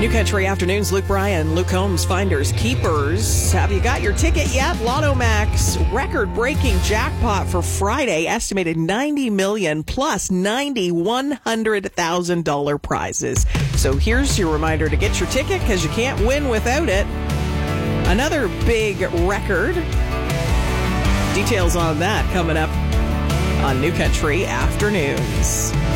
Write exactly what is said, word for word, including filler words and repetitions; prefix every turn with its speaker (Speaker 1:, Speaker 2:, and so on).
Speaker 1: New Country Afternoons, Luke Bryan, Luke Combs, Finders, Keepers. Have you got your ticket yet? Lotto Max record-breaking jackpot for Friday, estimated ninety million dollars plus ninety one hundred thousand dollars prizes. So here's your reminder to get your ticket because you can't win without it. Another big record. Details on that coming up on New Country Afternoons.